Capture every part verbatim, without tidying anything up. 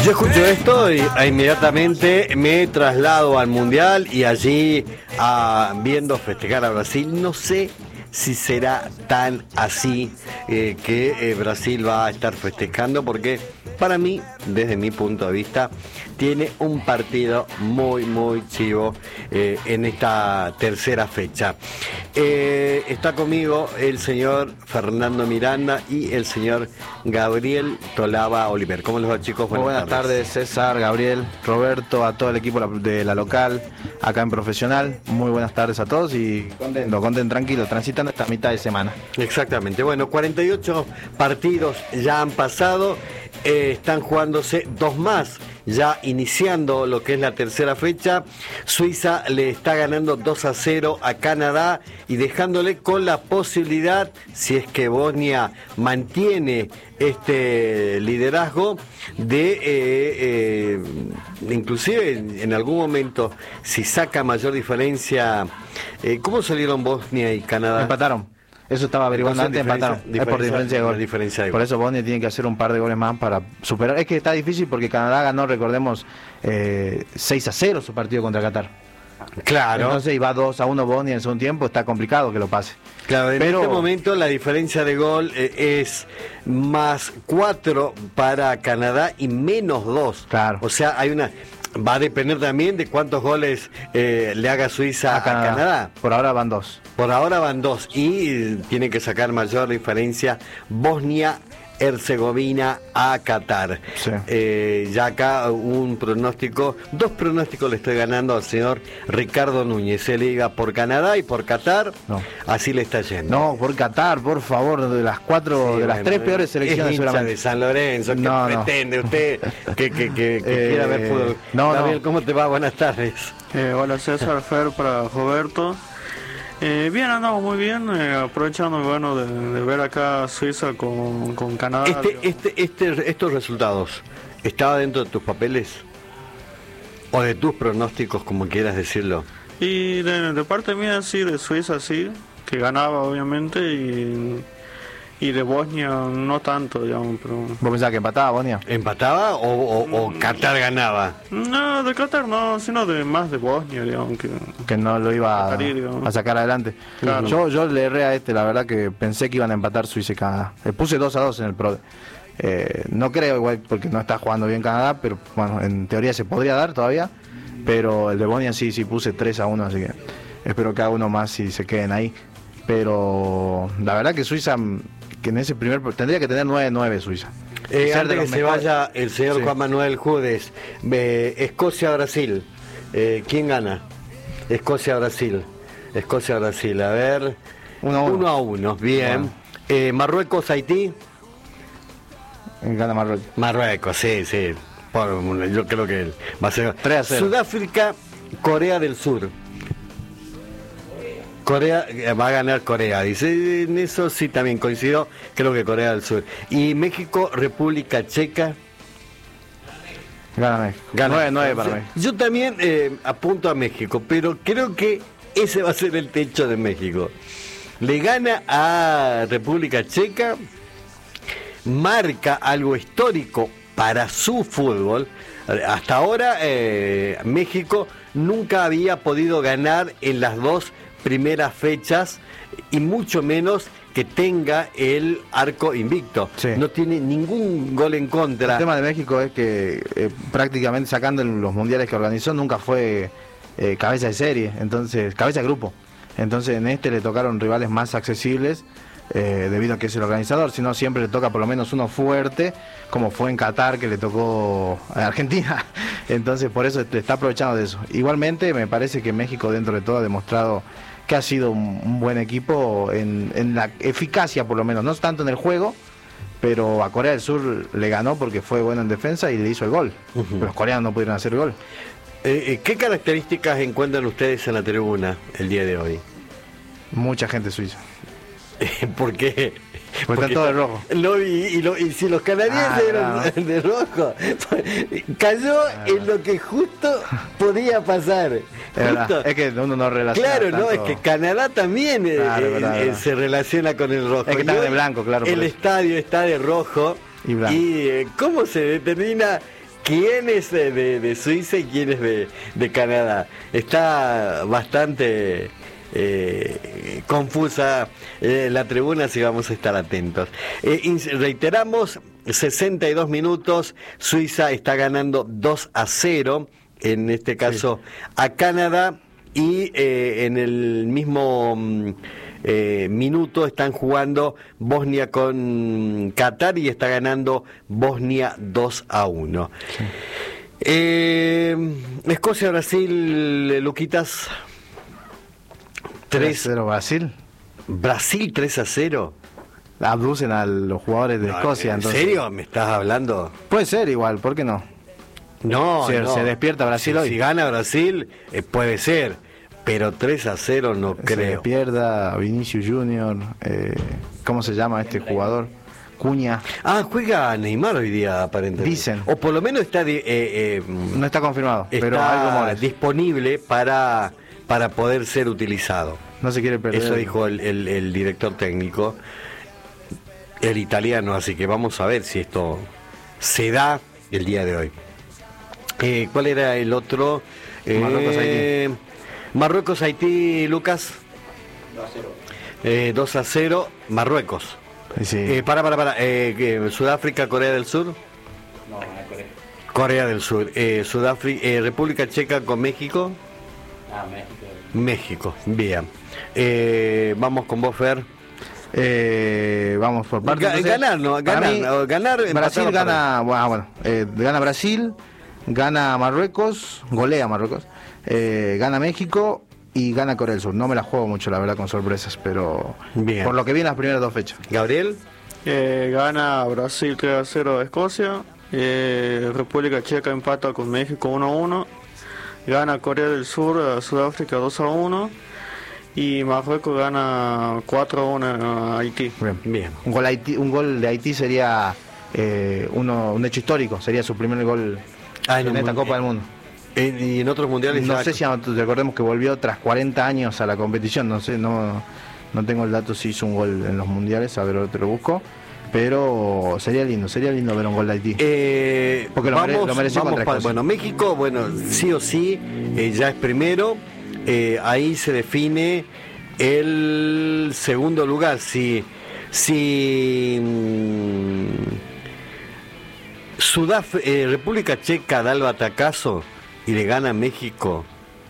Yo escucho esto y e inmediatamente me traslado al Mundial y allí a, viendo festejar a Brasil. No sé si será tan así eh, que eh, Brasil va a estar festejando, porque para mí, desde mi punto de vista, tiene un partido muy, muy chivo eh, en esta tercera fecha. Eh, está conmigo el señor Fernando Miranda y el señor Gabriel Tolaba Oliver. ¿Cómo les va, chicos? Buenas, buenas tardes. tardes, César, Gabriel, Roberto, a todo el equipo de la local, acá en Profesional. Muy buenas tardes a todos y contento, contento, tranquilo, transitando esta mitad de semana. Exactamente. Bueno, cuarenta y ocho partidos ya han pasado, eh, están jugándose dos más. Ya iniciando lo que es la tercera fecha, Suiza le está ganando dos a cero a Canadá y dejándole con la posibilidad, si es que Bosnia mantiene este liderazgo, de eh, eh, inclusive en, en algún momento, si saca mayor diferencia. Eh, ¿Cómo salieron Bosnia y Canadá? Empataron. Eso estaba averiguando antes, empataron. Es por diferencia de gol. Diferencia de por gol. eso Bosnia tiene que hacer un par de goles más para superar. Es que está difícil porque Canadá ganó, recordemos, eh, seis a cero su partido contra Qatar. Claro. Entonces iba dos a uno Bosnia en el segundo tiempo, está complicado que lo pase. Claro, en Pero... este momento la diferencia de gol eh, es más cuatro para Canadá y menos dos. Claro. O sea, hay una... Va a depender también de cuántos goles eh, le haga Suiza a Canadá. a Canadá. Por ahora van dos. Por ahora van dos. Y tiene que sacar mayor diferencia Bosnia Herzegovina a Qatar. Sí. Eh, ya acá un pronóstico, dos pronósticos le estoy ganando al señor Ricardo Núñez. Él iba por Canadá y por Qatar. No. Así le está yendo. No, por Qatar, por favor, de las cuatro, Sí, de las bueno, tres peores selecciones es hincha seguramente. de San Lorenzo. ¿Qué no, pretende no. usted que, que, que, que eh, quiera ver fútbol? No, Gabriel, no. ¿cómo te va? Buenas tardes. Eh, hola César, Fer para Roberto. Eh, bien, andamos muy bien, eh, aprovechando bueno de, de ver acá Suiza con, con Canadá. Este, este, este, estos resultados, ¿estaba dentro de tus papeles? ¿O de tus pronósticos, como quieras decirlo? Y de, de parte mía sí, de Suiza sí, que ganaba obviamente, y, y de Bosnia no tanto, digamos, pero... ¿Vos pensabas que empataba Bosnia? ¿Empataba o, o, o Qatar ganaba? No, de Qatar no, sino de más de Bosnia, digamos, que... Que no lo iba a, a sacar adelante. Claro. Yo, yo le erré a este, la verdad que pensé que iban a empatar Suiza y Canadá. Le puse dos a dos en el Pro. Eh, no creo igual porque no está jugando bien Canadá, pero bueno, en teoría se podría dar todavía. Pero el de Bosnia sí, sí puse tres a uno, así que espero que haga uno más y se queden ahí. Pero la verdad que Suiza, que en ese primer tendría que tener nueve nueve Suiza. Eh, Ser antes de que los se mejores. vaya el señor Sí. Juan Manuel Judes, eh, Escocia-Brasil, eh, ¿quién gana? Escocia-Brasil, Escocia-Brasil, a ver, Uno a uno. uno a uno, bien. Bueno. Eh, Marruecos-Haití. Gana Marruecos. Marruecos, sí, sí. Por- yo creo que va a ser. tres a cero. Sudáfrica, Corea del Sur. Corea eh, va a ganar Corea, dice. En eso sí también coincido, creo que Corea del Sur. Y México, República Checa. Gana México. Gana. nueve nueve para México. Yo también eh, apunto a México, pero creo que ese va a ser el techo de México. Le gana a República Checa, marca algo histórico para su fútbol. Hasta ahora eh, México nunca había podido ganar en las dos primeras fechas y mucho menos que tenga el arco invicto. Sí. No tiene ningún gol en contra. El tema de México es que eh, prácticamente sacando en los mundiales que organizó nunca fue eh, cabeza de serie, entonces cabeza de grupo. Entonces en este le tocaron rivales más accesibles eh, debido a que es el organizador, sino siempre le toca por lo menos uno fuerte, como fue en Qatar que le tocó a Argentina. Entonces por eso está aprovechando de eso. Igualmente me parece que México dentro de todo ha demostrado que ha sido un, un buen equipo en, en la eficacia por lo menos, no tanto en el juego, pero a Corea del Sur le ganó porque fue bueno en defensa y le hizo el gol. Uh-huh. Pero los coreanos no pudieron hacer el gol. Eh, ¿Qué características encuentran ustedes en la tribuna el día de hoy? Mucha gente suiza. ¿Por qué? Pues están todos de rojo. No, y, y, lo, y si los canadienses Ah, eran claro. de rojo, cayó Ah. en lo que justo podía pasar. Es, verdad, Justo. es que uno no relaciona Claro, no, tanto. es que Canadá también eh, Claro, eh, verdad, eh, verdad. se relaciona con el rojo. Es que Y están de hoy blanco, claro, por El eso. estadio está de rojo. Y blanco. Y eh, ¿cómo se determina ¿Quién es de, de, de Suiza y quién es de, de Canadá? Está bastante eh, confusa eh, la tribuna, así vamos a estar atentos. Eh, reiteramos, sesenta y dos minutos, Suiza está ganando dos a cero, en este caso sí. a Canadá, y eh, en el mismo eh, minuto están jugando Bosnia con Qatar y está ganando Bosnia dos a uno. Sí. Eh, Escocia-Brasil, Luquitas. tres a cero Brasil. Brasil tres a cero. Abducen a los jugadores de no, Escocia. ¿En entonces. serio me estás hablando? Puede ser igual, ¿por qué no? No, se, no. se despierta Brasil si, hoy. Si gana Brasil, eh, puede ser, pero tres a cero no se creo. Se despierta Vinicius Junior, eh, ¿cómo se llama este jugador? Cuña. Ah, juega Neymar hoy día, aparentemente. Dicen. O por lo menos está... Eh, eh, no está confirmado, está pero hay rumores. Disponible para, para poder ser utilizado. No se quiere perder. Eso dijo el, el, el director técnico, el italiano, así que vamos a ver si esto se da el día de hoy. Eh, ¿Cuál era el otro? Eh, Marruecos-Haití, Lucas. dos a cero. Eh, dos a cero, Marruecos. Sí. Eh, para, para, para. Eh, Sudáfrica, Corea del Sur. No, no es Corea. Corea del Sur. Eh, Sudáfrica, eh, República Checa con México. Ah, México. México, bien. Eh, vamos con vos, Fer. Eh, vamos por parte. Ga ganar, ¿no? Ganar, mí, no, ganar. Brasil gana, bueno, bueno eh, gana Brasil, gana Marruecos, golea Marruecos, eh, gana México y gana Corea del Sur. No me la juego mucho, la verdad, con sorpresas, pero bien. Por lo que vi en las primeras dos fechas. Gabriel. Eh, gana Brasil tres a cero a Escocia, eh, República Checa empata con México uno a uno, gana Corea del Sur a Sudáfrica dos a uno. Y Marruecos gana cuatro a uno a Haití. Bien, bien. Un gol, Haití, un gol de Haití sería eh, uno, un hecho histórico, sería su primer gol ah, en, en esta Copa del Mundo. En, ¿Y en otros mundiales? No ya... sé si recordemos que volvió tras cuarenta años a la competición, no sé, no, no tengo el dato si hizo un gol en los mundiales, a ver, te lo busco. Pero sería lindo, sería lindo ver un gol de Haití. Eh, Porque lo, vamos, mere, lo mereció contra pa, Bueno, México, bueno, sí o sí, eh, ya es primero. Eh, ahí se define el segundo lugar. Si, si mmm, Sudaf eh, República Checa da el batacazo y le gana a México,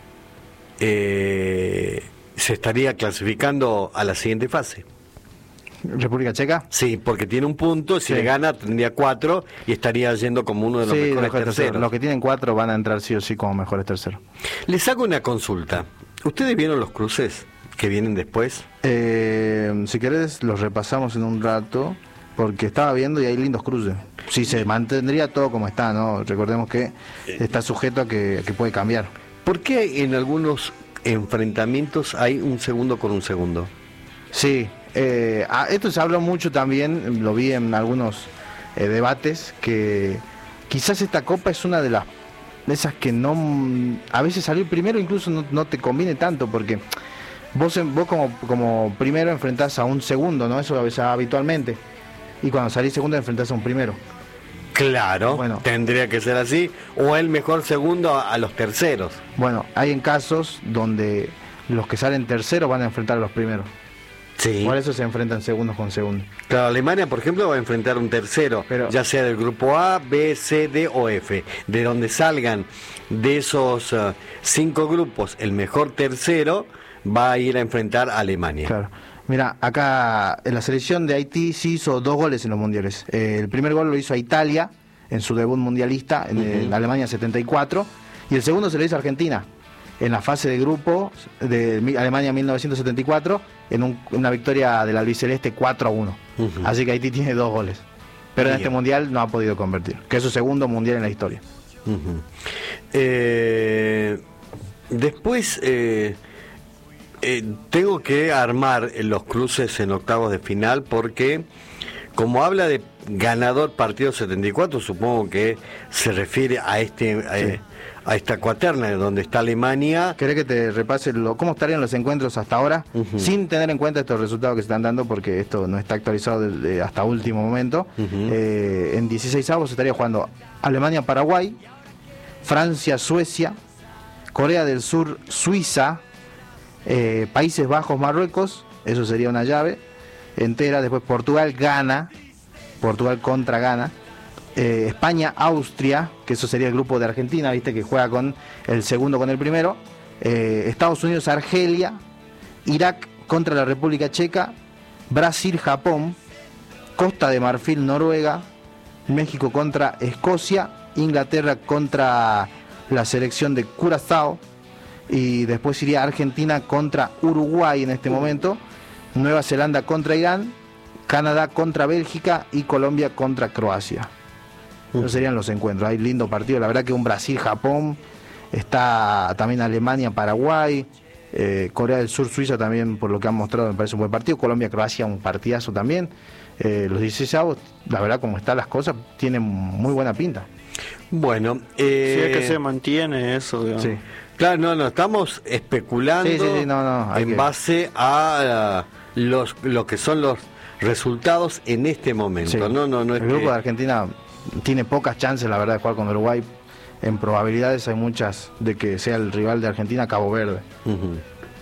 eh, se estaría clasificando a la siguiente fase. ¿República Checa? Sí, porque tiene un punto, si sí. le gana tendría cuatro y estaría yendo como uno de los sí, mejores terceros. terceros. Los que tienen cuatro van a entrar sí o sí como mejores terceros. Les hago una consulta. ¿Ustedes vieron los cruces que vienen después? Eh, si querés los repasamos en un rato, porque estaba viendo y hay lindos cruces. Sí, se mantendría todo como está, ¿no? Recordemos que está sujeto a que, a que puede cambiar. ¿Por qué en algunos enfrentamientos hay un segundo con un segundo? Sí, eh, esto se habló mucho también, lo vi en algunos eh, debates, que quizás esta copa es una de las de esas que no, a veces salir primero incluso no, no te conviene tanto, porque vos, vos como, como primero enfrentás a un segundo, ¿no? Eso a veces habitualmente, y cuando salís segundo enfrentás a un primero. Claro, bueno, tendría que ser así, o el mejor segundo a, a los terceros. Bueno, hay en casos donde los que salen terceros van a enfrentar a los primeros. Sí. Por eso se enfrentan segundos con segundos. Claro, Alemania, por ejemplo, va a enfrentar un tercero, pero, ya sea del grupo A, B, C, D o F. De donde salgan de esos uh, cinco grupos, el mejor tercero va a ir a enfrentar a Alemania. Claro. Mira, acá en la selección de Haití sí hizo dos goles en los mundiales. Eh, el primer gol lo hizo a Italia en su debut mundialista, en, uh-huh. en Alemania setenta y cuatro, y el segundo se lo hizo a Argentina en la fase de grupo de Alemania mil novecientos setenta y cuatro, en un, una victoria del albiceleste cuatro a uno. Uh-huh. Así que Haití tiene dos goles. Pero Bien. en este mundial no ha podido convertir, que es su segundo mundial en la historia. Uh-huh. eh, después eh, eh, tengo que armar los cruces en octavos de final, porque como habla de ganador partido setenta y cuatro, supongo que se refiere a este a, Sí. a esta cuaterna donde está Alemania. ¿Querés que te repase lo, cómo estarían los encuentros hasta ahora? Uh-huh. Sin tener en cuenta estos resultados que se están dando, porque esto no está actualizado de, de hasta último momento. Uh-huh. Eh, en dieciséis avos estaría jugando Alemania-Paraguay, Francia-Suecia, Corea del Sur, Suiza, eh, Países Bajos, Marruecos, eso sería una llave entera. Después Portugal, Ghana, Portugal contra Ghana, eh, España, Austria, que eso sería el grupo de Argentina, viste que juega con el segundo con el primero, eh, Estados Unidos, Argelia, Irak contra la República Checa, Brasil, Japón, Costa de Marfil, Noruega, México contra Escocia, Inglaterra contra la selección de Curazao, y después iría Argentina contra Uruguay en este momento, Nueva Zelanda contra Irán, Canadá contra Bélgica y Colombia contra Croacia. Esos serían los encuentros. Hay lindo partido, la verdad que un Brasil-Japón, está también Alemania-Paraguay, eh, Corea del Sur, Suiza también, por lo que han mostrado, me parece un buen partido. Colombia-Croacia, un partidazo también. Eh, los dieciséis, la verdad, como están las cosas, tienen muy buena pinta. Bueno, Eh, eh, si es que se mantiene eso, digamos. Sí. claro, no, no, estamos especulando Sí, sí, sí, no, no, hay en que- base a uh, los lo que son los resultados en este momento. Sí. No, no, no es El grupo que- de Argentina tiene pocas chances, la verdad, de jugar con Uruguay. En probabilidades hay muchas de que sea el rival de Argentina, Cabo Verde. Ujú.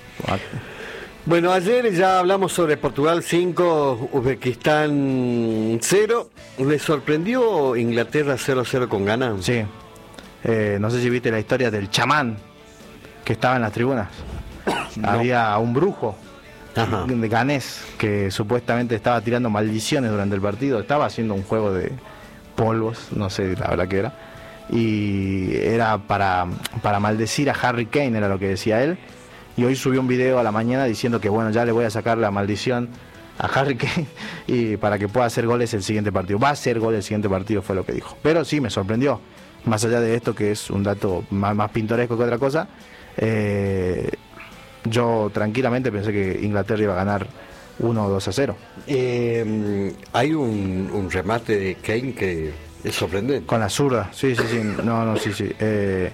Bueno, ayer ya hablamos sobre Portugal cinco, Uzbekistán cero. ¿Le sorprendió Inglaterra cero cero con Ghana? Sí. Eh, no sé si viste la historia del chamán que estaba en las tribunas. No. Había un brujo Ajá. de ganés que supuestamente estaba tirando maldiciones durante el partido. Estaba haciendo un juego de polvos, no sé la verdad que era. Y era para, para maldecir a Harry Kane, era lo que decía él. Y hoy subió un video a la mañana diciendo que bueno, ya le voy a sacar la maldición a Harry Kane y para que pueda hacer goles el siguiente partido. Va a hacer goles el siguiente partido, fue lo que dijo. Pero sí, me sorprendió. Más allá de esto, que es un dato más, más pintoresco que otra cosa, eh, yo tranquilamente pensé que Inglaterra iba a ganar uno o dos a cero. Eh, hay un, un remate de Kane que es sorprendente. Con la zurda, sí, sí, sí. No, no, sí, sí. Eh,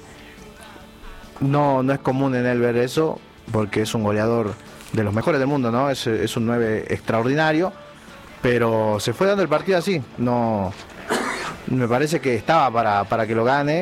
no, no es común en él ver eso, porque es un goleador de los mejores del mundo, ¿no? Es, es un nueve extraordinario, pero se fue dando el partido así. No, me parece que estaba para, para que lo gane,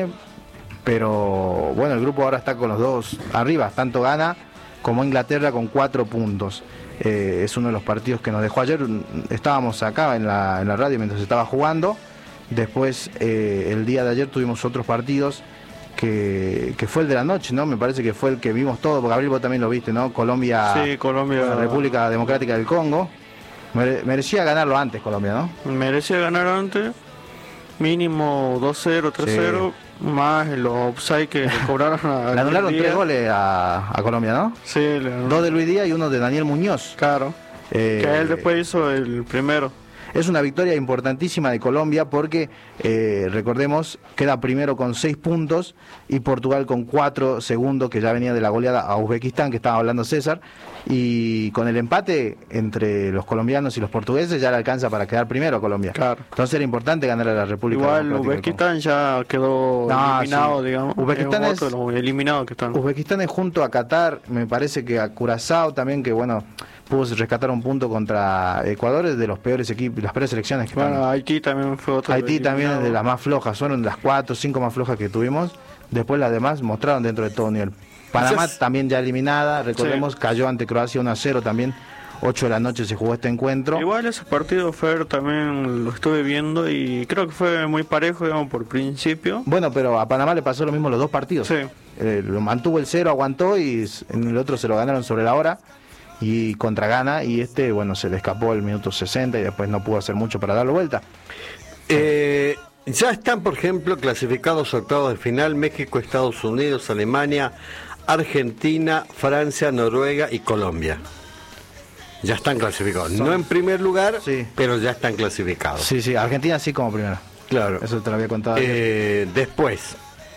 pero bueno, el grupo ahora está con los dos arriba, tanto Ghana como Inglaterra con cuatro puntos. Eh, es uno de los partidos que nos dejó ayer. Estábamos acá en la, en la radio mientras estaba jugando. Después, eh, el día de ayer tuvimos otros partidos que, que fue el de la noche, ¿no? Me parece que fue el que vimos todo, porque Gabriel, vos también lo viste, ¿no? Colombia, Sí, Colombia la República Democrática del Congo. Mere- merecía ganarlo antes Colombia, ¿no? merecía ganar antes, mínimo dos cero, tres cero, más los offside que le cobraron a Le anularon Luis tres Díaz. goles a, a Colombia, ¿no? Sí, le anularon. Dos de Luis Díaz y uno de Daniel Muñoz. Claro. Eh, Que él después hizo el primero. Es una victoria importantísima de Colombia porque, eh, recordemos, queda primero con seis puntos y Portugal con cuatro, segundo, que ya venía de la goleada a Uzbekistán, que estaba hablando César, y con el empate entre los colombianos y los portugueses ya le alcanza para quedar primero a Colombia. Claro. Entonces era importante ganar a la República Igual Democrática del Congo. Uzbekistán ya quedó No, eliminado, sí. digamos. Uzbekistán es es- otro de los eliminados que están. Uzbekistán es junto a Qatar, me parece que a Curazao también, que bueno, pudo rescatar un punto contra Ecuador, es de los peores equipos, las peores selecciones que Bueno, están. Haití también fue otro. Haití también es de eliminado. las más flojas, fueron las cuatro o cinco más flojas que tuvimos. Después las demás mostraron dentro de todo nivel. Panamá Quizás- también ya eliminada, recordemos, Sí. cayó ante Croacia uno a cero también. ocho de la noche se jugó este encuentro. Igual ese partido, Fer, también lo estuve viendo y creo que fue muy parejo, digamos, por principio. Bueno, pero a Panamá le pasó lo mismo los dos partidos. Sí. Eh, lo mantuvo el cero, aguantó y s- en el otro se lo ganaron sobre la hora y contra Ghana, y este, bueno, se le escapó el minuto sesenta y después no pudo hacer mucho para darlo vuelta. Eh, ya están, por ejemplo, clasificados a octavos de final México, Estados Unidos, Alemania, Argentina, Francia, Noruega y Colombia. Ya están clasificados. No en primer lugar, Sí. pero ya están clasificados. Sí, sí, Argentina sí como primera. Claro. Eso te lo había contado. ayer. Eh, después,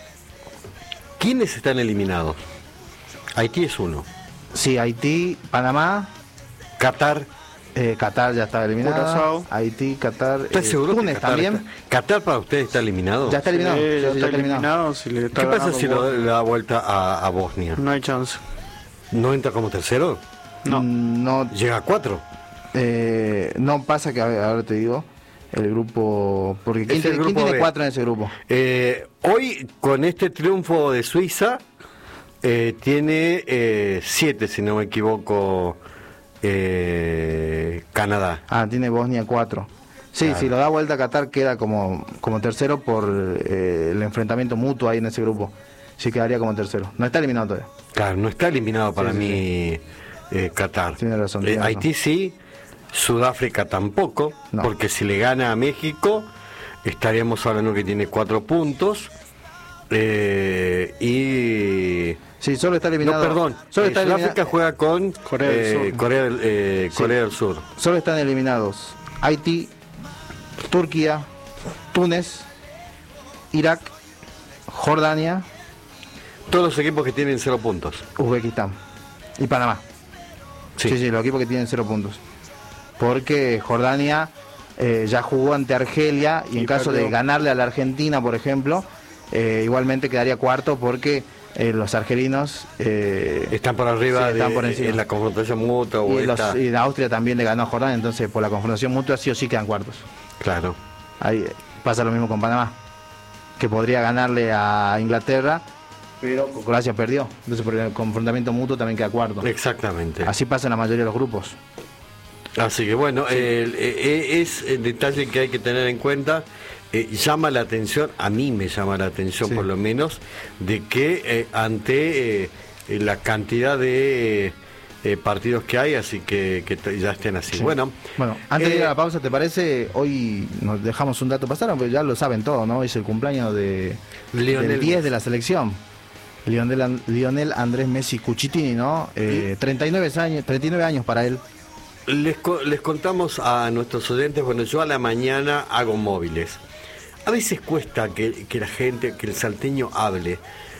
¿quiénes están eliminados? Haití es uno. Sí, Haití, Panamá, Qatar, Eh, Qatar ya estaba eliminada. Curazao. Haití, Qatar. ¿Estás eh, seguro Túnez que Qatar también. está- Qatar para ustedes está eliminado? Ya está eliminado. Sí, Sí, ya sí, está ya está eliminado. eliminado. Si le está ¿Qué pasa ganando si lo- Bosnia. le da vuelta a, a Bosnia? No hay chance. ¿No entra como tercero? No. Mm, No, ¿Llega a cuatro? eh, no pasa que, a ver, ahora te digo, el grupo. Porque ¿quién, Es el tiene- quién grupo tiene B. cuatro en ese grupo? Eh, hoy, con este triunfo de Suiza, eh, tiene eh, siete, si no me equivoco, eh, Canadá. Ah, tiene Bosnia cuatro. Sí, Claro. si lo da vuelta a Qatar queda como, como tercero por eh, el enfrentamiento mutuo ahí en ese grupo. Sí quedaría como tercero. No está eliminado todavía. Claro, no está eliminado para Sí, sí, mí eh, Qatar. Tiene razón, Eh, tiene razón. Haití sí, Sudáfrica tampoco, No. porque si le gana a México, estaríamos hablando que tiene cuatro puntos. Eh, y. Sí, solo está No, eliminado. perdón, Solo eh, está Sudáfrica elimina- juega con Corea del eh, Sur. Corea, del- eh, Sí. Corea del Sur. Solo están eliminados Haití, Turquía, Túnez, Irak, Jordania, Todos los equipos que tienen cero puntos. Uzbekistán y Panamá. Sí. Sí, sí, los equipos que tienen cero puntos. Porque Jordania eh, ya jugó ante Argelia y en Y caso perdió. de ganarle a la Argentina, por ejemplo, eh, igualmente quedaría cuarto porque eh, los argelinos eh, Están por arriba Sí, están de, por encima. en la confrontación mutua o y, los, esta- y Austria también le ganó a Jordania, entonces por la confrontación mutua sí o sí quedan cuartos. Claro. Ahí eh, pasa lo mismo con Panamá, que podría ganarle a Inglaterra, pero Croacia perdió, entonces por el confrontamiento mutuo también queda cuarto. Exactamente. Así pasa en la mayoría de los grupos. Así que bueno, el- eh, es el detalle que hay que tener en cuenta. Eh, llama la atención, a mí me llama la atención Sí. por lo menos, de que eh, ante eh, eh, la cantidad de eh, eh, partidos que hay, así que, que t- ya estén así. Sí. Bueno, Bueno, antes de eh, ir a la pausa, ¿te parece? Hoy nos dejamos un dato pasar, porque ya lo saben todo, ¿no? Hoy es el cumpleaños de, Lionel del diez Messi. de la selección. Lionel, An- Lionel Andrés Messi Cucitini, ¿no? Eh, treinta y nueve años, treinta y nueve años para él. Les, co- les contamos a nuestros oyentes, bueno, yo a la mañana hago móviles. A veces cuesta que, que la gente, que el salteño hable.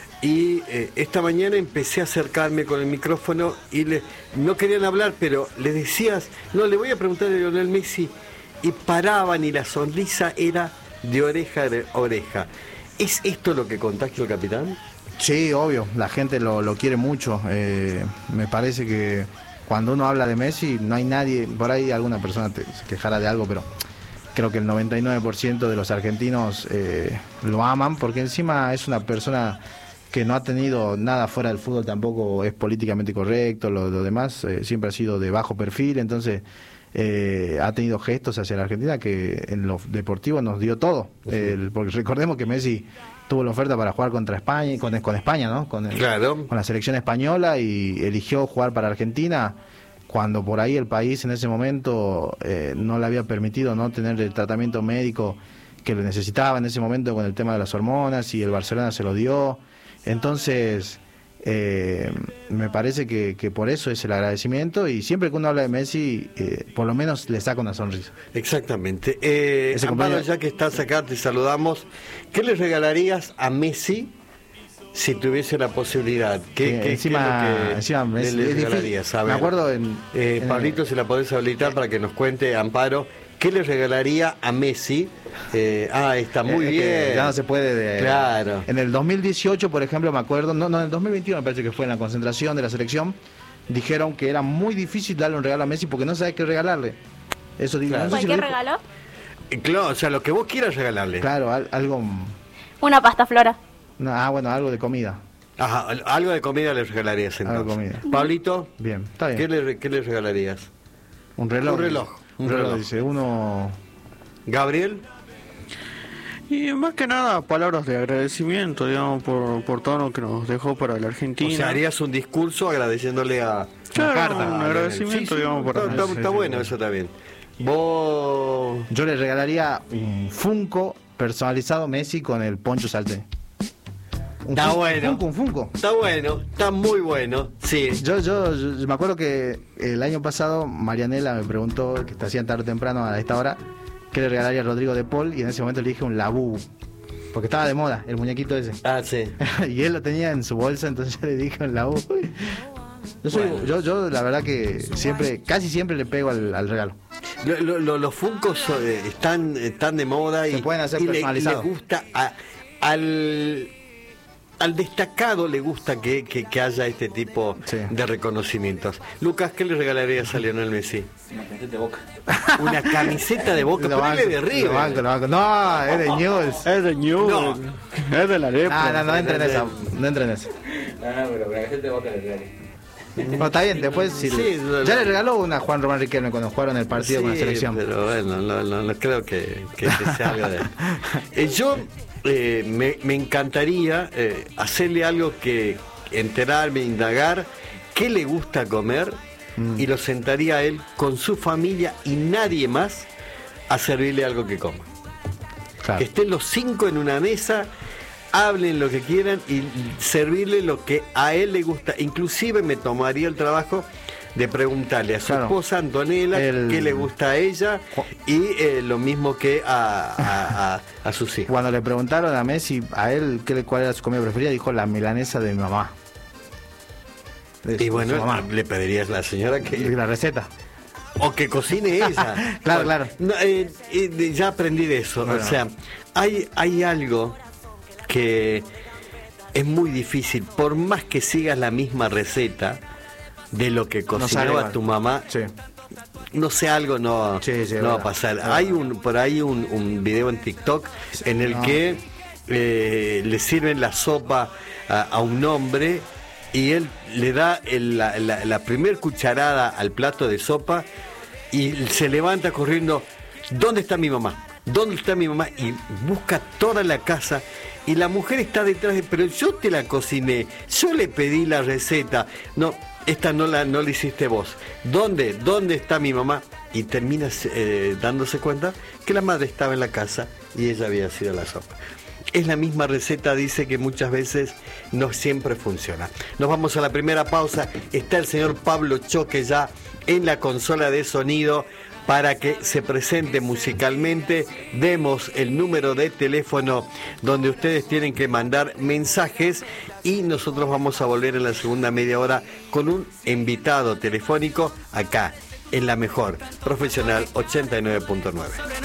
Y eh, esta mañana empecé a acercarme con el micrófono y le, no querían hablar, pero le decías, no, le voy a preguntar a Lionel Messi. Y paraban y la sonrisa era de oreja a oreja. ¿Es esto lo que contagia el capitán? Sí, obvio, la gente lo, lo quiere mucho. Eh, me parece que cuando uno habla de Messi, no hay nadie, por ahí alguna persona te, se quejará de algo, pero creo que el noventa y nueve por ciento de los argentinos eh, lo aman, porque encima es una persona que no ha tenido nada fuera del fútbol, tampoco es políticamente correcto, lo, lo demás eh, siempre ha sido de bajo perfil, entonces eh, ha tenido gestos hacia la Argentina que en lo deportivo nos dio todo. El- porque recordemos que Messi tuvo la oferta para jugar contra España, con, con España, ¿no? Con, el- Claro. con la selección española y eligió jugar para Argentina cuando por ahí el país en ese momento eh, no le había permitido no tener el tratamiento médico que lo necesitaba en ese momento con el tema de las hormonas y el Barcelona se lo dio. Entonces, eh, me parece que, que por eso es el agradecimiento y siempre que uno habla de Messi, eh, por lo menos le saca una sonrisa. Exactamente. Eh, Ese Amparo, cumpleaños- ya que estás acá, te saludamos. ¿Qué le regalarías a Messi si tuviese la posibilidad? ¿Qué, Eh, qué- encima, qué es lo que encima le, es- le es difícil. regalarías? A Me ver. acuerdo en- Eh, en- Pablito, si la podés habilitar para que nos cuente, Amparo, ¿qué le regalaría a Messi? Eh, ah, está muy Eh, es bien. que ya no se puede de- Claro. En el dos mil dieciocho, por ejemplo, me acuerdo, no, no, en el dos mil veintiuno me parece que fue en la concentración de la selección, dijeron que era muy difícil darle un regalo a Messi porque no sabía qué regalarle. Eso digo, Claro. no sé si lo ¿Cualquier dijo- regalo? Eh, Claro, o sea, lo que vos quieras regalarle. Claro, al- algo, Una pasta flora. no, ah, bueno, algo de comida. Ajá, al- algo de comida le regalarías entonces. Algo de comida. Pablito, Bien, está bien. ¿qué le, re- qué le regalarías? Un reloj. Un reloj, Un, un reloj, reloj. dice, uno... Gabriel, Y más que nada, palabras de agradecimiento, digamos, por, por todo lo que nos dejó para la Argentina. o sea, harías un discurso agradeciéndole a... Claro, carta, un a agradecimiento, Lionel. Sí, sí, digamos, para está, está- Messi. está Sí, sí, bueno, sí. eso está bien. Vos... Yo le regalaría un Funko personalizado Messi con el Poncho Salte. Un Está Fun- bueno. Funko, un Funko. Está bueno, está muy bueno, sí. Yo, yo, yo me acuerdo que el año pasado Marianela me preguntó, que te hacían tarde o temprano a esta hora, qué le regalaría a Rodrigo de Paul y en ese momento le dije un Labú, porque estaba de moda el muñequito ese. Ah, sí. Y él lo tenía en su bolsa, entonces yo le dije un Labú. Yo, soy, Bueno. yo, yo la verdad que siempre, casi siempre le pego al, al regalo. Lo- lo- lo- los Funkos eh, están, están de moda y, Se pueden hacer y le, personalizados. le gusta a- al, al destacado le gusta que, que- que haya este tipo Sí. de reconocimientos. Lucas, ¿qué le regalarías a Lionel Messi? Una camiseta de Boca. Una camiseta de Boca, Lo pero él es banco, de lo River. banco, lo banco. No, es de Newell's. Es de New, No. es de la arepa. No, no, no entren en eso. No entren en eso. No, no, pero una camiseta de Boca le regalé. Bueno, está bien, después si Sí, le- lo- ya le regaló una a Juan Román Riquelme cuando jugaron el partido con la Sí, selección. pero bueno, no, no- no creo que, que, que sea algo de... Eh, yo eh, me, me encantaría eh, hacerle algo que enterarme, indagar qué le gusta comer Mm. y lo sentaría a él con su familia y nadie más a servirle algo que coma. Claro. Que estén los cinco en una mesa, hablen lo que quieran y servirle lo que a él le gusta. Inclusive me tomaría el trabajo de preguntarle a su Claro. esposa Antonella El- qué le gusta a ella y eh, lo mismo que a, a- a- a sus hijos. Cuando le preguntaron a Messi, a él qué le- cuál era su comida preferida, dijo la milanesa de mi mamá. De Y su- bueno, su mamá. le pedirías a la señora que... La receta. O que cocine ella. Claro, claro. No, eh, eh, ya aprendí de eso. Bueno. O sea, hay, hay algo que es muy difícil. Por más que sigas la misma receta de lo que sale cocinaba igual. tu mamá, Sí. no sé, algo no, Sí, sí, no va a verdad. pasar. Verdad. Hay un por ahí un, un video en TikTok en el No. que eh, le sirven la sopa a, a un hombre y él le da el- la, la, la primer cucharada al plato de sopa y se levanta corriendo, ¿dónde está mi mamá? ¿Dónde está mi mamá? Y busca toda la casa y la mujer está detrás de, pero yo te la cociné, yo le pedí la receta. No, esta no la, no la hiciste vos. ¿Dónde? ¿Dónde está mi mamá? Y termina eh, dándose cuenta que la madre estaba en la casa y ella había sido la sopa. Es la misma receta, dice que muchas veces no siempre funciona. Nos vamos a la primera pausa. Está el señor Pablo Choque ya en la consola de sonido para que se presente musicalmente. Demos el número de teléfono donde ustedes tienen que mandar mensajes y nosotros vamos a volver en la segunda media hora con un invitado telefónico acá en la mejor profesional ochenta y nueve punto nueve.